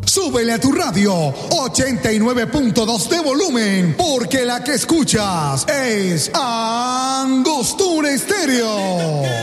Súbele a tu radio 89.2 de volumen, porque la que escuchas es Angostura Estéreo.